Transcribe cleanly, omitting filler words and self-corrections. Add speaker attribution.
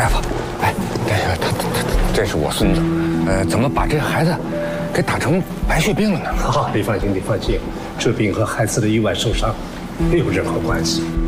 Speaker 1: 大夫，哎，这是我孙子，怎么把这孩子给打成白血病了呢？
Speaker 2: 好，你放心，这病和孩子的意外受伤没有任何关系。